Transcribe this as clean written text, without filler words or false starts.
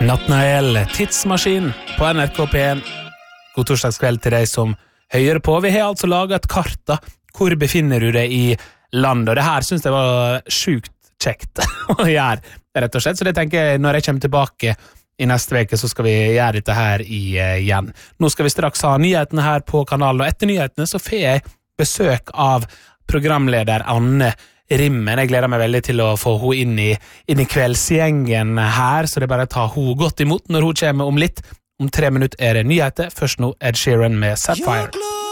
Nathanael, tidsmaskin på NRK P1. God torsdagskveld til deg som hører på. Vi har altså laget et kart da. Hvor befinner du deg i landet? Og det her synes jeg var sjukt kjekt å gjøre, rett og slett. Så det tenker jeg, når jeg kommer tilbake i neste veke, så skal vi gjøre dette her igjen. Nå skal vi straks ha nyhetene her på kanalen, og etter nyhetene så får jeg besøk av programleder Anne Rimmen. Jeg gleder meg veldig til å få henne inn i kveldsgjengen her, så det er bare å ta henne godt imot når hun kommer om litt. Om 3 minutter er det nyheter. Først nå Ed Sheeran med Sapphire.